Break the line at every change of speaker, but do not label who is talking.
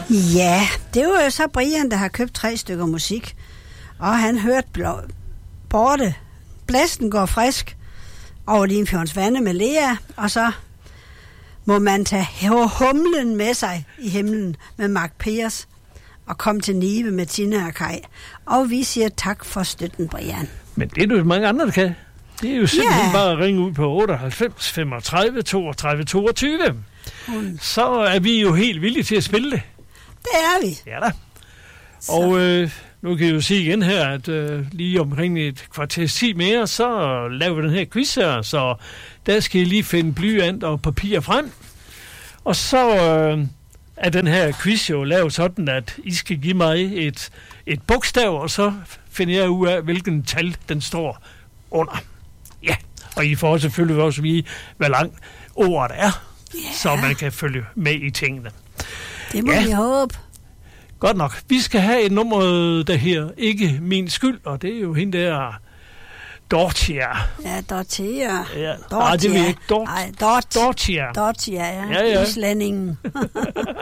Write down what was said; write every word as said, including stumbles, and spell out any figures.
Ja, det var jo så Brian, der har købt tre stykker musik. Og han hørte blå, borte. Blæsten går frisk over Limfjordens vande med Lea. Og så må man tage humlen med sig i himlen med Mark Pers. Og komme til Nibe med Tina og Kai. Og vi siger tak for støtten, Brian.
Men det er jo mange andre, der kan. Det er jo simpelthen
Ja.
bare at ringe ud på otteoghalvfems femogtredive toogtredive toogtyve.
Hun.
Så er vi jo helt villige til at spille det.
Det er vi.
Ja da. Og øh, nu kan jeg jo sige igen her, at øh, lige omkring et kvarters tid mere, så laver vi den her quiz her. Så der skal I lige finde blyant og papir frem. Og så øh, er den her quiz jo lavet sådan, at I skal give mig et, et bogstav, og så finder jeg ud af, hvilken tal den står under. Ja, og I får selvfølgelig også vide, hvor langt ordet er,
Ja.
så man kan følge med i tingene.
Det må
Ja.
vi håbe.
Godt nok. Vi skal have et nummer, der her Ikke Min Skyld, og det er jo hende der Dortia.
Ja, Dortia.
Ja.
Dortia.
Nej, det vil jeg ikke. Dort.
Nej, Dort.
Dortia.
Dortia, ja.
Ja, ja.
Islændingen.